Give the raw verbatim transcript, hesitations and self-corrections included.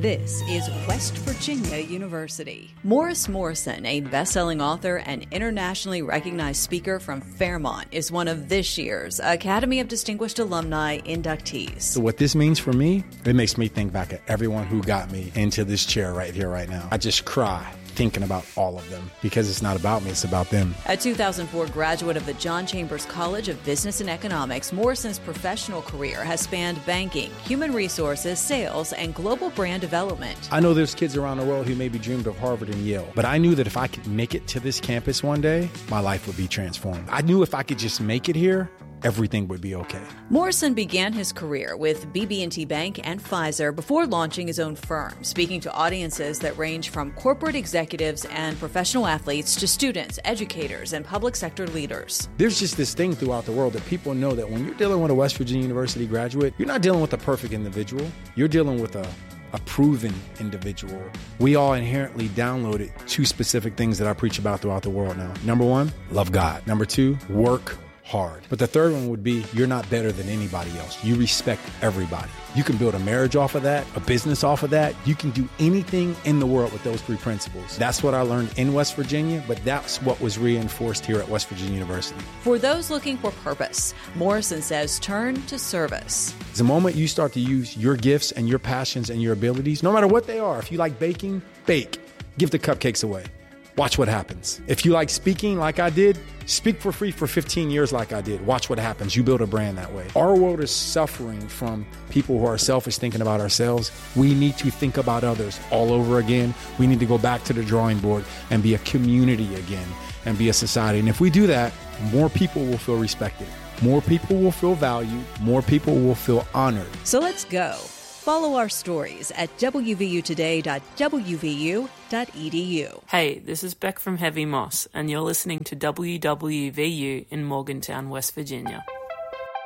This is West Virginia University. Morris Morrison, a best-selling author and internationally recognized speaker from Fairmont, is one of this year's Academy of Distinguished Alumni inductees. So what this means for me, it makes me think back at everyone who got me into this chair right here, right now. I just cry thinking about all of them because it's not about me, it's about them. A two thousand four graduate of the John Chambers College of Business and Economics, Morrison's professional career has spanned banking, human resources, sales, and global brand development. I know there's kids around the world who maybe dreamed of Harvard and Yale, but I knew that if I could make it to this campus one day, my life would be transformed. I knew if I could just make it here, everything would be okay. Morrison began his career with B B and T Bank and Pfizer before launching his own firm, speaking to audiences that range from corporate executives and professional athletes to students, educators, and public sector leaders. There's just this thing throughout the world that people know that when you're dealing with a West Virginia University graduate, you're not dealing with a perfect individual. You're dealing with a a proven individual. We all inherently downloaded two specific things that I preach about throughout the world now. Number one, love God. Number two, work hard. But the third one would be, you're not better than anybody else. You respect everybody. You can build a marriage off of that, a business off of that. You can do anything in the world with those three principles. That's what I learned in West Virginia, but that's what was reinforced here at West Virginia University. For those looking for purpose, Morrison says turn to service. The moment you start to use your gifts and your passions and your abilities, no matter what they are, if you like baking, bake. Give the cupcakes away. Watch what happens. If you like speaking like I did, speak for free for fifteen years like I did. Watch what happens. You build a brand that way. Our world is suffering from people who are selfish, thinking about ourselves. We need to think about others all over again. We need to go back to the drawing board and be a community again and be a society. And if we do that, more people will feel respected. More people will feel valued. More people will feel honored. So let's go. Follow our stories at w v u today dot w v u dot e d u. Hey, this is Beck from Heavy Moss, and you're listening to W W V U in Morgantown, West Virginia.